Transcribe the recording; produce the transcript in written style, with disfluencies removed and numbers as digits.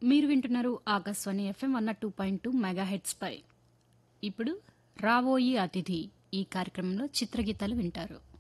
మీరు వింటున్నారు Akashvani FM 102.2 megahertz పై. ఇప్పుడు రాబోయి అతిథి ఈ కార్యక్రమంలో చిత్రగీతాలు వింటారు.